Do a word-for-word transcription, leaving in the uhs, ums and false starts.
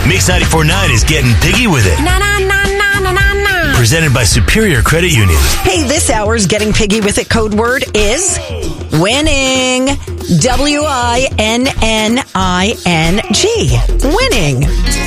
Mix ninety-four point nine is getting piggy with it. Na na na na na na na. Presented by Superior Credit Union. Hey, this hour's getting piggy with it code word is winning. W I N N I N G. Winning.